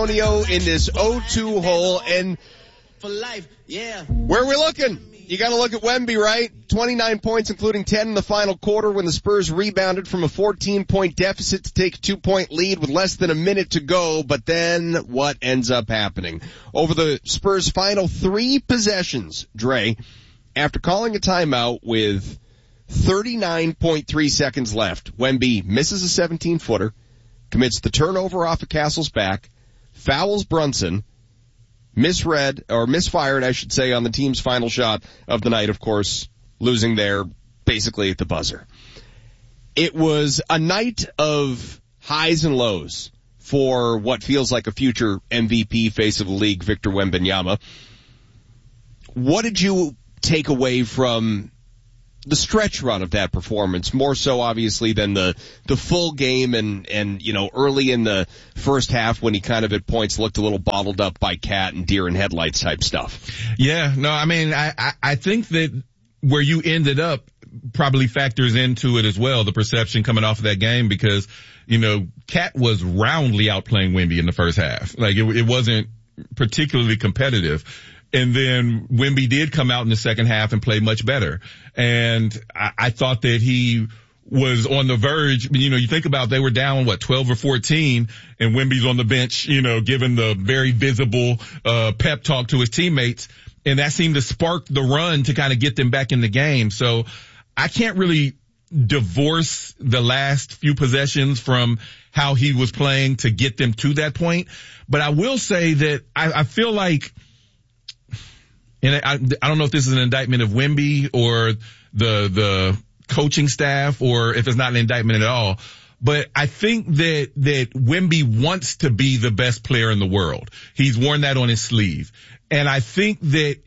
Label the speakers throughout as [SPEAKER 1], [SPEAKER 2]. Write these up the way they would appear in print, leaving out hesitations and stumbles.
[SPEAKER 1] Antonio in this 0-2 hole. And
[SPEAKER 2] For life, yeah.
[SPEAKER 1] where are we looking? You got to look at Wemby, right? 29 points, including 10 in the final quarter when the Spurs rebounded from a 14-point deficit to take a 2-point lead with less than a minute to go. But then what ends up happening? Over the Spurs' final 3 possessions, Dre, after calling a timeout with 39.3 seconds left, Wemby misses a 17-footer, commits the turnover off of Castle's back, fouls Brunson, misfired, I should say, on the team's final shot of the night, of course, losing there basically at the buzzer. It was a night of highs and lows for what feels like a future MVP face of the league, Victor Wembanyama. What did you take away from the stretch run of that performance, more so obviously than the full game and you know, early in the first half when he kind of at points looked a little bottled up by Cat and deer in headlights type stuff?
[SPEAKER 3] Yeah, no, I mean, I think that where you ended up probably factors into it as well, the perception coming off of that game, because, you know, Cat was roundly outplaying Wemby in the first half. Like it wasn't particularly competitive. And then Wemby did come out in the second half and play much better. And I thought that he was on the verge. You know, you think about they were down, 12 or 14, and Wemby's on the bench, you know, giving the very visible pep talk to his teammates. And that seemed to spark the run to kind of get them back in the game. So I can't really divorce the last few possessions from how he was playing to get them to that point. But I will say that I feel like, and I don't know if this is an indictment of Wemby or the coaching staff, or if it's not an indictment at all, but I think that Wemby wants to be the best player in the world. He's worn that on his sleeve. And I think that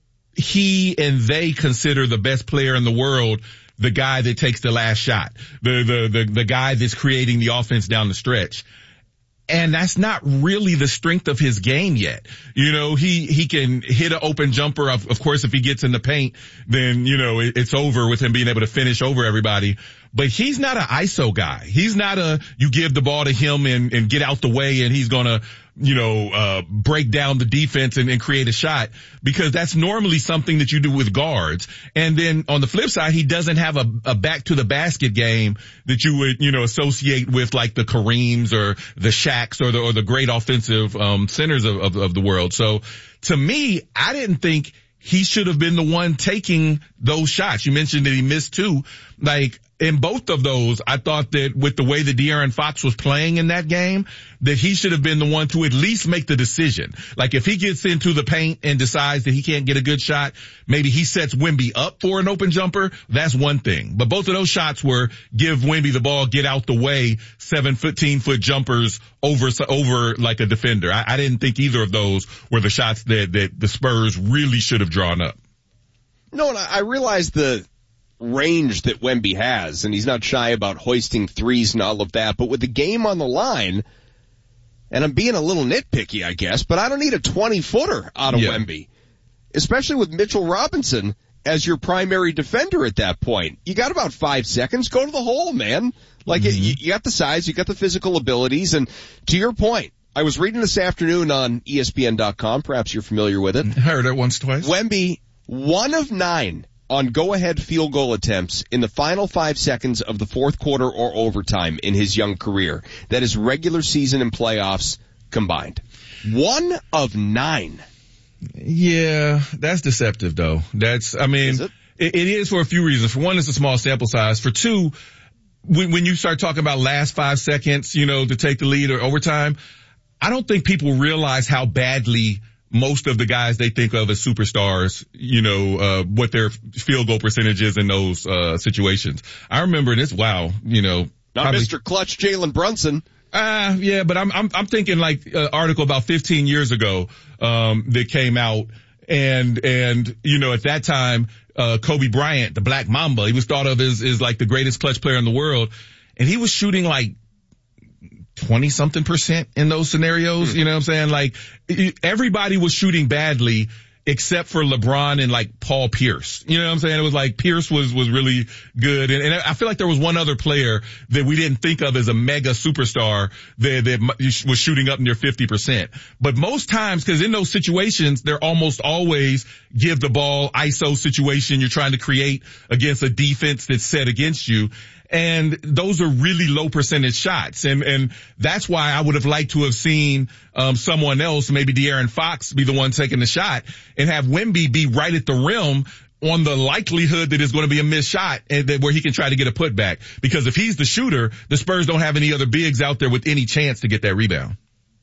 [SPEAKER 3] he and they consider the best player in the world the guy that takes the last shot, the guy that's creating the offense down the stretch. And that's not really the strength of his game yet. You know, he can hit an open jumper. Of course, if he gets in the paint, then, you know, it's over with him being able to finish over everybody. But he's not an ISO guy. He's not you give the ball to him and get out the way and he's gonna, you know, break down the defense and create a shot, because that's normally something that you do with guards. And then on the flip side, he doesn't have a back to the basket game that you would, you know, associate with like the Kareems or the Shaqs or the great offensive, centers of the world. So to me, I didn't think he should have been the one taking those shots. You mentioned that he missed 2. Like, in both of those, I thought that with the way that De'Aaron Fox was playing in that game, that he should have been the one to at least make the decision. Like, if he gets into the paint and decides that he can't get a good shot, maybe he sets Wemby up for an open jumper. That's one thing. But both of those shots were give Wemby the ball, get out the way, 15-foot jumpers over like a defender. I didn't think either of those were the shots that the Spurs really should have drawn up.
[SPEAKER 1] No, and I realize the range that Wemby has, and he's not shy about hoisting threes and all of that, but with the game on the line, and I'm being a little nitpicky, I guess, but I don't need a 20-footer out of Wemby, especially with Mitchell Robinson as your primary defender at that point. You got about 5 seconds. Go to the hole, man. Like, you got the size, you got the physical abilities, and to your point, I was reading this afternoon on ESPN.com, perhaps you're familiar with it.
[SPEAKER 3] Heard it once, twice.
[SPEAKER 1] Wemby, 1 of 9 on go-ahead field goal attempts in the final 5 seconds of the fourth quarter or overtime in his young career. That is regular season and playoffs combined. 1 of 9.
[SPEAKER 3] Yeah, that's deceptive though. Is it? It is for a few reasons. For one, it's a small sample size. For two, when you start talking about last 5 seconds, you know, to take the lead or overtime, I don't think people realize how badly most of the guys they think of as superstars, you know, what their field goal percentage is in those situations. I remember this. Wow, you know,
[SPEAKER 1] not probably, Mr. Clutch Jalen Brunson.
[SPEAKER 3] Yeah, but I'm thinking like an article about 15 years ago that came out, and you know, at that time, Kobe Bryant, the Black Mamba, he was thought of as like the greatest clutch player in the world, and he was shooting like 20-something% in those scenarios. You know what I'm saying? Like, everybody was shooting badly except for LeBron and like Paul Pierce. You know what I'm saying? It was like Pierce was really good. And I feel like there was one other player that we didn't think of as a mega superstar that was shooting up near 50%. But most times, because in those situations, they're almost always give the ball ISO situation you're trying to create against a defense that's set against you. And those are really low percentage shots. And that's why I would have liked to have seen, someone else, maybe De'Aaron Fox, be the one taking the shot and have Wemby be right at the rim on the likelihood that it's going to be a missed shot and where he can try to get a putback. Because if he's the shooter, the Spurs don't have any other bigs out there with any chance to get that rebound.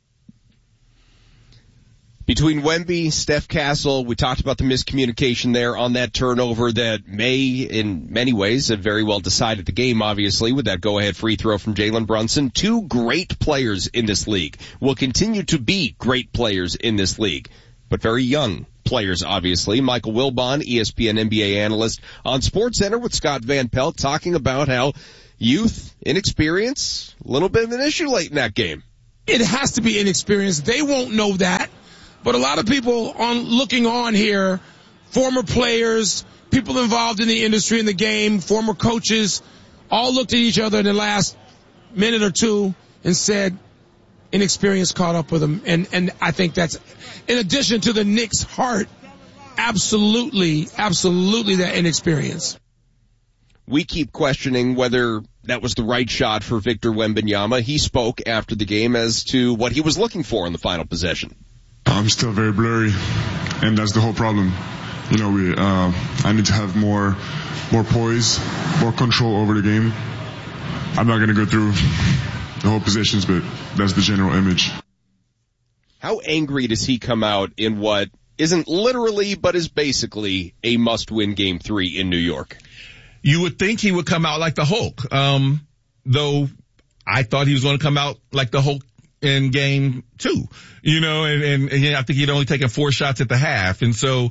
[SPEAKER 1] Between Wemby, Steph Castle, we talked about the miscommunication there on that turnover that may, in many ways, have very well decided the game, obviously, with that go-ahead free throw from Jalen Brunson. Two great players in this league. Will continue to be great players in this league, but very young players, obviously. Michael Wilbon, ESPN NBA analyst on SportsCenter with Scott Van Pelt, talking about how youth, inexperience, a little bit of an issue late in that game.
[SPEAKER 4] It has to be inexperience. They won't know that. But a lot of people looking on here, former players, people involved in the industry, in the game, former coaches, all looked at each other in the last minute or two and said, inexperience caught up with them. And I think that's, in addition to the Knicks' heart, absolutely that inexperience.
[SPEAKER 1] We keep questioning whether that was the right shot for Victor Wembanyama. He spoke after the game as to what he was looking for in the final possession.
[SPEAKER 5] I'm still very blurry, and that's the whole problem. You know, I need to have more poise, more control over the game. I'm not going to go through the whole positions, but that's the general image.
[SPEAKER 1] How angry does he come out in what isn't literally, but is basically a must-win Game 3 in New York?
[SPEAKER 3] You would think he would come out like the Hulk, though I thought he was going to come out like the Hulk in Game 2, you know, and I think he'd only taken 4 shots at the half. And so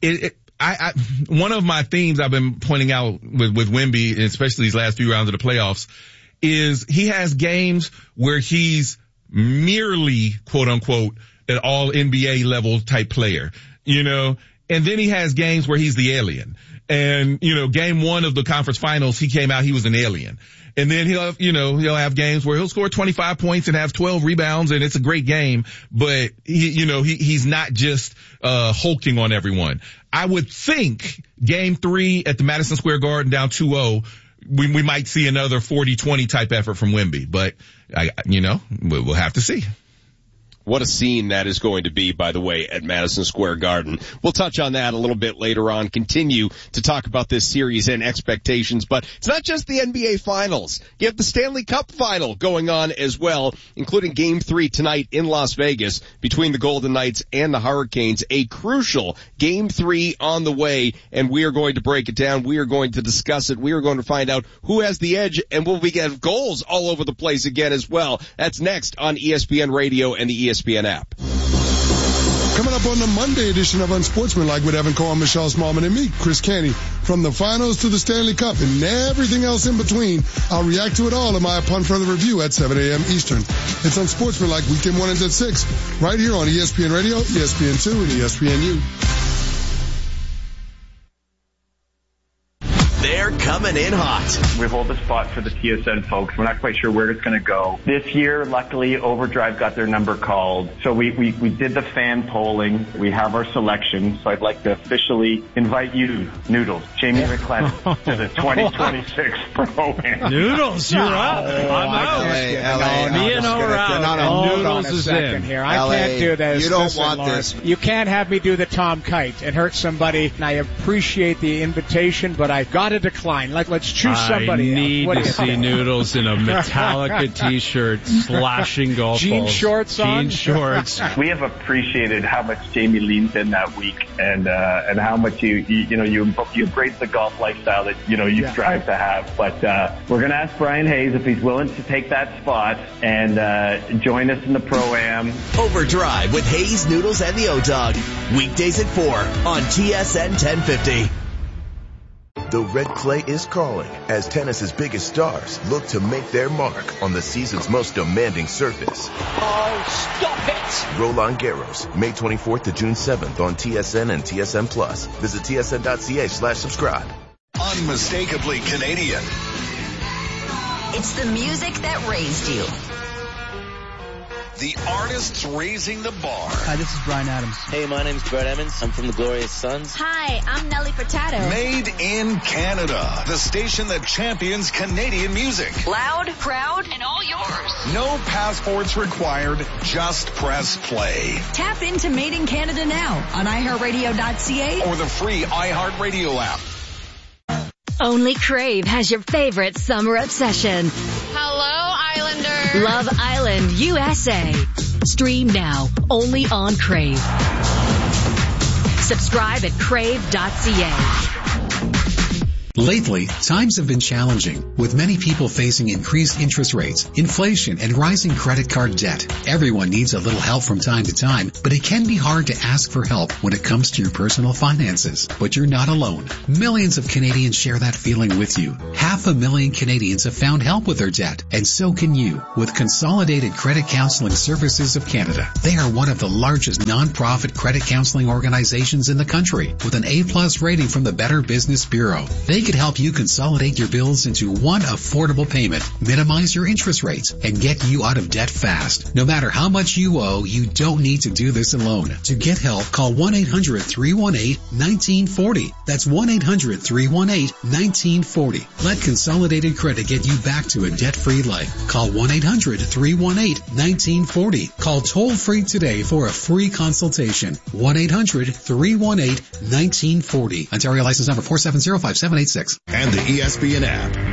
[SPEAKER 3] one of my themes I've been pointing out with Wemby, especially these last few rounds of the playoffs, is he has games where he's merely, quote unquote, an all NBA level type player, you know, and then he has games where he's the alien. And, you know, game 1 of the conference finals, he came out, he was an alien. And then he'll have games where he'll score 25 points and have 12 rebounds, and it's a great game, but he's not just, hulking on everyone. I would think Game 3 at the Madison Square Garden down 2-0, we might see another 40-20 type effort from Wemby, but we'll have to see.
[SPEAKER 1] What a scene that is going to be, by the way, at Madison Square Garden. We'll touch on that a little bit later on, continue to talk about this series and expectations. But it's not just the NBA Finals. You have the Stanley Cup Final going on as well, including Game 3 tonight in Las Vegas between the Golden Knights and the Hurricanes. A crucial Game 3 on the way, and we are going to break it down. We are going to discuss it. We are going to find out who has the edge, and will we get goals all over the place again as well. That's next on ESPN Radio and the ESPN app.
[SPEAKER 6] Coming up on the Monday edition of Unsportsmanlike with Evan Cohen, Michelle Smallman, and me, Chris Canty. From the finals to the Stanley Cup and everything else in between, I'll react to it all in my Upon Further Review at 7 a.m. Eastern. It's Unsportsmanlike, weekday mornings at 6, right here on ESPN Radio, ESPN2, and ESPNU.
[SPEAKER 7] They're coming in hot.
[SPEAKER 8] We hold the spot for the TSN folks. We're not quite sure where it's going to go. This year, luckily, Overdrive got their number called. So we did the fan polling. We have our selection. So I'd like to officially invite you, Noodles, Jamie McClennan, to the 2026 Pro-Am.
[SPEAKER 9] Noodles, you're up. I'm out. Me and
[SPEAKER 10] Noodles is in. Here. I can't do this.
[SPEAKER 11] You don't want this.
[SPEAKER 10] You can't have me do the Tom Kite and hurt somebody. And I appreciate the invitation, but I've got to decline. Let's choose somebody.
[SPEAKER 9] I need to see Noodles in a Metallica t-shirt slashing golf
[SPEAKER 10] jean
[SPEAKER 9] balls.
[SPEAKER 10] Shorts on.
[SPEAKER 9] Jean shorts.
[SPEAKER 8] We have appreciated how much Jamie leaned in that week and how much you embrace the golf lifestyle that, you strive to have. But, we're going to ask Brian Hayes if he's willing to take that spot and, join us in the Pro-Am.
[SPEAKER 7] Overdrive with Hayes, Noodles, and the O-Dog. Weekdays at 4 on TSN 1050.
[SPEAKER 11] though red clay is calling as tennis's biggest stars look to make their mark on the season's most demanding surface.
[SPEAKER 2] Oh, stop it!
[SPEAKER 11] Roland Garros, May 24th to June 7th on TSN and TSN Plus. Visit tsn.ca/subscribe.
[SPEAKER 12] Unmistakably Canadian.
[SPEAKER 13] It's the music that raised you.
[SPEAKER 12] The artists raising the bar.
[SPEAKER 14] Hi, this is Bryan Adams.
[SPEAKER 15] Hey, my name's Brett Emmons. I'm from the Glorious Sons.
[SPEAKER 13] Hi, I'm Nelly Furtado.
[SPEAKER 12] Made in Canada. The station that champions Canadian music.
[SPEAKER 13] Loud, proud, and all yours.
[SPEAKER 12] No passports required. Just press play.
[SPEAKER 13] Tap into Made in Canada now on iHeartRadio.ca
[SPEAKER 12] or the free iHeartRadio app.
[SPEAKER 16] Only Crave has your favorite summer obsession.
[SPEAKER 17] Hello, Islanders.
[SPEAKER 16] Love Island USA. Stream now, only on Crave. Subscribe at crave.ca.
[SPEAKER 18] Lately, times have been challenging, with many people facing increased interest rates, inflation, and rising credit card debt. Everyone needs a little help from time to time, but it can be hard to ask for help when it comes to your personal finances. But you're not alone. Millions of Canadians share that feeling with you. 500,000 Canadians have found help with their debt, and so can you with Consolidated Credit Counseling Services of Canada. They are one of the largest non-profit credit counseling organizations in the country, with an A+ rating from the Better Business Bureau. They could help you consolidate your bills into one affordable payment, minimize your interest rates, and get you out of debt fast. No matter how much you owe, you don't need to do this alone. To get help, call 1-800-318-1940. That's 1-800-318-1940. Let Consolidated Credit get you back to a debt-free life. Call 1-800-318-1940. Call toll-free today for a free consultation. 1-800-318-1940. Ontario license number 4705786.
[SPEAKER 19] And the ESPN app.